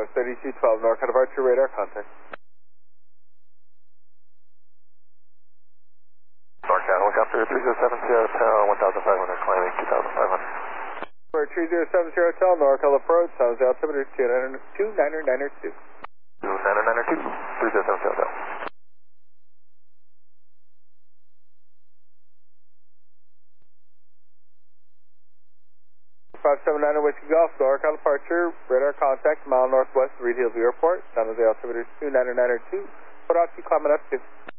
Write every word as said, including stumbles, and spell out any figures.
thirty-two twelve, NorCal departure, radar contact. NorCal, helicopter three zero seven zero Hotel, one thousand five hundred, climbing two thousand five hundred. For three zero seven zero Hotel, NorCal approach, San Jose altimeter two niner niner two. two niner niner two, three zero seven zero Hotel. five seven nine Whiskey Golf, NorCal departure, radar contact, mile northwest, Reed Hills Airport, San Jose altimeter two niner niner two, Port Oxy, climate up to.